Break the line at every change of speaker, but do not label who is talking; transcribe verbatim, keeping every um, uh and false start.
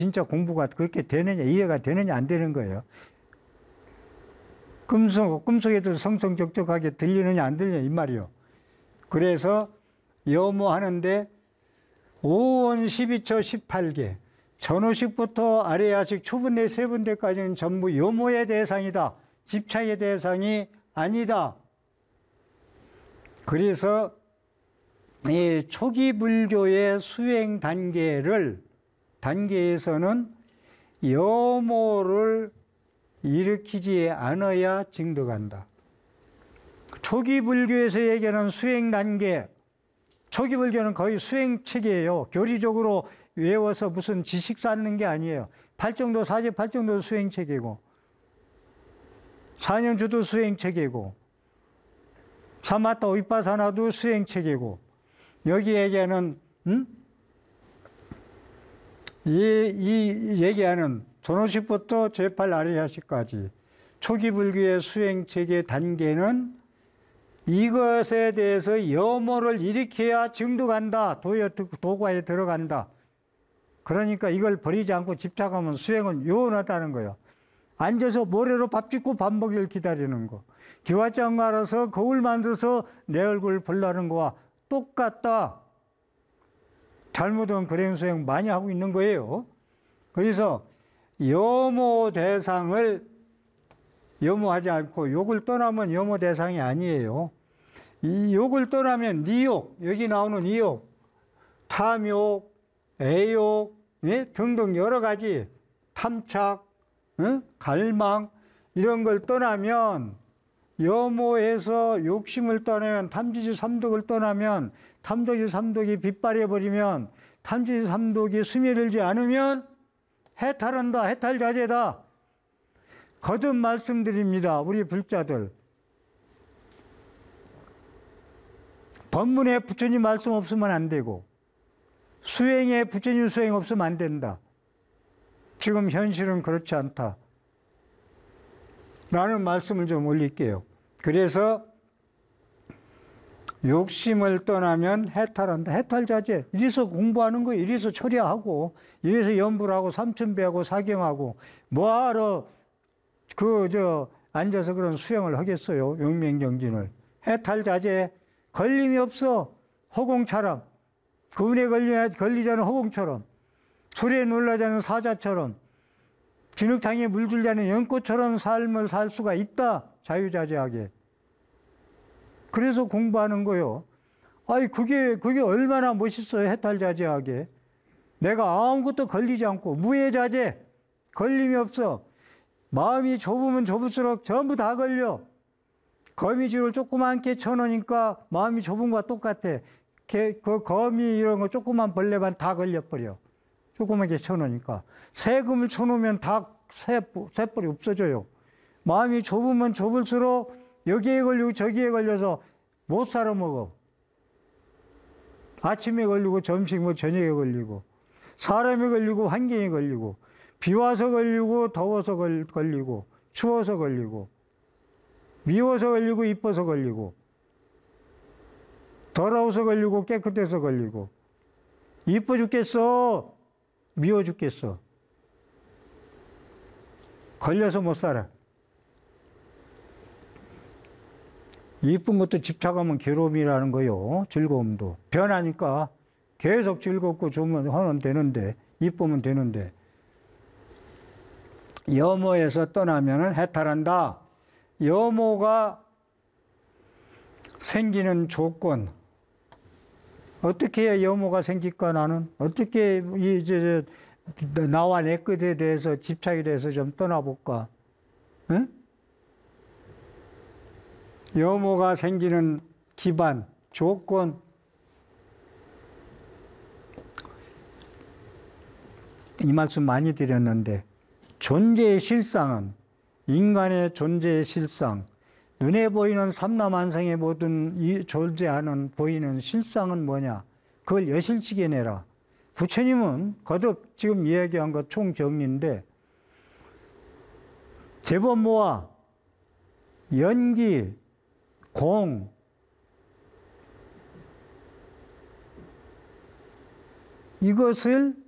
진짜 공부가 그렇게 되느냐, 이해가 되느냐, 안 되는 거예요. 꿈속, 꿈속에도 성성적적하게 들리느냐, 안 들리느냐, 이 말이요. 그래서 여모하는데 오온 십이처 십팔 개, 전후식부터 아래하식 초분대, 세분대까지는 전부 여모의 대상이다. 집착의 대상이 아니다. 그래서 이 초기 불교의 수행 단계를, 단계에서는 여모를 일으키지 않아야 증득한다. 초기 불교에서 얘기하는 수행 단계, 초기 불교는 거의 수행 체계예요. 교리적으로 외워서 무슨 지식 쌓는 게 아니에요. 팔정도, 사제 팔정도 수행 체계고, 사념주도 수행 체계고, 사마타 위파사나도 수행 체계고, 여기 얘기하는 음? 이, 이 얘기하는 전후식부터 제팔 아리야식까지 초기 불교의 수행 체계 단계는 이것에 대해서 여모를 일으켜야 증득한다. 도여, 도과에 들어간다. 그러니까 이걸 버리지 않고 집착하면 수행은 요원하다는 거예요. 앉아서 모래로 밥 짓고 밥 먹이를 기다리는 거. 기와장 갈아서 거울 만들어서 내 얼굴 보려는 거와 똑같다. 잘못은 불행 수행 많이 하고 있는 거예요. 그래서 여모 대상을 여모하지 않고 욕을 떠나면 여모 대상이 아니에요. 이 욕을 떠나면 니욕, 여기 나오는 이욕, 탐욕, 애욕, 예? 등등 여러 가지 탐착, 예? 갈망 이런 걸 떠나면, 여모에서 욕심을 떠나면, 탐지지 삼독을 떠나면, 탐독이 삼독이 빗발해버리면, 탐지지 삼독이 스며들지 않으면 해탈한다, 해탈자재다. 거듭 말씀드립니다. 우리 불자들. 법문에 부처님 말씀 없으면 안 되고, 수행에 부처님 수행 없으면 안 된다. 지금 현실은 그렇지 않다. 라는 말씀을 좀 올릴게요. 그래서 욕심을 떠나면 해탈한다. 해탈자재. 이래서 공부하는 거예요. 이래서 처리하고, 이래서 연불 하고, 삼천배하고, 사경하고, 뭐하러 그, 저, 앉아서 그런 수행을 하겠어요. 용맹정진을. 해탈자재. 걸림이 없어. 허공처럼. 그분에 걸리, 걸리자는 허공처럼. 술에 놀라자는 사자처럼. 진흙탕에 물들자는 연꽃처럼 삶을 살 수가 있다. 자유자재하게. 그래서 공부하는 거요. 아니, 그게, 그게 얼마나 멋있어요. 해탈자재하게. 내가 아무것도 걸리지 않고, 무해자재. 걸림이 없어. 마음이 좁으면 좁을수록 전부 다 걸려. 거미줄을 조그맣게 쳐놓으니까 마음이 좁은 거와 똑같아. 그 거미 이런 거 조그만 벌레만 다 걸려버려. 조그맣게 쳐놓으니까. 세금을 쳐놓으면 다 새뿔이 없어져요. 마음이 좁으면 좁을수록 여기에 걸리고 저기에 걸려서 못 살아 먹어. 아침에 걸리고 점심 뭐 저녁에 걸리고, 사람에 걸리고 환경에 걸리고, 비 와서 걸리고 더워서 걸리고, 추워서 걸리고, 미워서 걸리고 이뻐서 걸리고, 더러워서 걸리고 깨끗해서 걸리고, 이뻐 죽겠어, 미워 죽겠어. 걸려서 못 살아. 이쁜 것도 집착하면 괴로움이라는 거요. 즐거움도. 변하니까 계속 즐겁고 좋으면 하면 되는데, 이쁘면 되는데. 여모에서 떠나면 해탈한다. 여모가 생기는 조건. 어떻게 해야 여모가 생길까, 나는? 어떻게, 이제, 나와 내 것에 대해서, 집착에 대해서 좀 떠나볼까? 응? 여모가 생기는 기반, 조건. 이 말씀 많이 드렸는데, 존재의 실상은, 인간의 존재의 실상, 눈에 보이는 삼라만상의 모든 이 존재하는 보이는 실상은 뭐냐? 그걸 여실치게 내라. 부처님은 거듭 지금 이야기한 것 총정리인데, 재범모와 연기, 공, 이것을